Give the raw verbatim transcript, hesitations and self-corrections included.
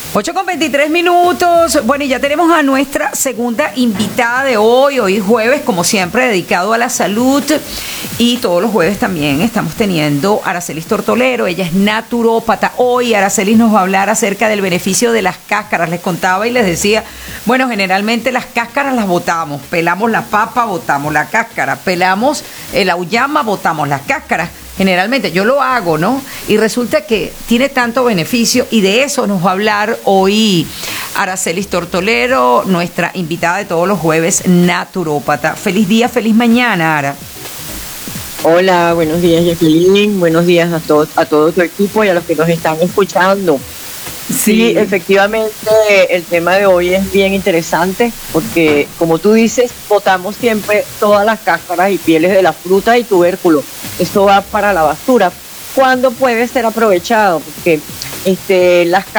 ocho con veintitrés minutos. Bueno, y ya tenemos a nuestra segunda invitada de hoy. Hoy es jueves, como siempre, dedicado a la salud. Y todos los jueves también estamos teniendo a Aracelis Tortolero. Ella es naturópata. Hoy Aracelis nos va a hablar acerca del beneficio de las cáscaras. Les contaba y les decía, bueno, generalmente las cáscaras las botamos. Pelamos la papa, botamos la cáscara. Pelamos el auyama, botamos las cáscaras. Generalmente yo lo hago, ¿no? Y resulta que tiene tanto beneficio y de eso nos va a hablar hoy Aracelis Tortolero, nuestra invitada de todos los jueves, naturópata. Feliz día, feliz mañana, Ara. Hola, buenos días, Jacqueline. Buenos días a todos, a todo tu equipo y a los que nos están escuchando. Sí. sí, efectivamente, el tema de hoy es bien interesante porque, como tú dices, botamos siempre todas las cáscaras y pieles de la fruta y tubérculos. Esto va para la basura. ¿Cuándo puede ser aprovechado? Porque este, las